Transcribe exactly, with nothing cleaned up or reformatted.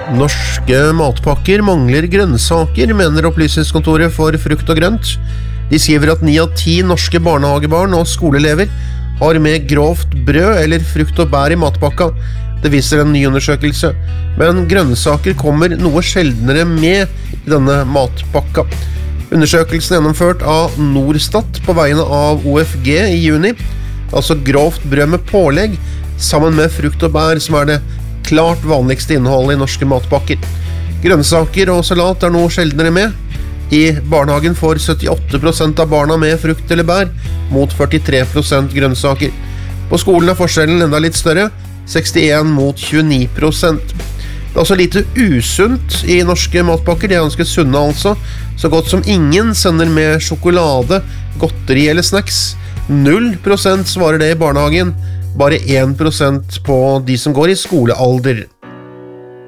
Norske matpakker mangler grønnsaker, mener Opplysningskontoret for frukt og grønt. De skriver at ni av ti norske barnehagebarn og skoleelever har med grovt brød eller frukt og bær i matpakka. Det viser en ny undersøkelse, men grønnsaker kommer noe sjeldnere med i denne matpakka. Undersøkelsen er gjennomført av Norstat på vegne av O F G i juni, altså grovt brød med pålegg, sammen med frukt og bær, som er det klart vanligste innholdet i norske matpakker. Grønnsaker og salat er noe sjeldnere med. I barnehagen får syttiåtte prosent av barna med frukt eller bær, mot førtitre prosent grønnsaker. På skolen er forskjellen enda litt større, sekstien mot tjueni prosent. Det er også lite usunt i norske matpakker, de er ganske sunne altså. Så godt som ingen sender med sjokolade, godteri eller snacks. Null prosent svarer det i barnehagen, bare én prosent på de som går i skolealder.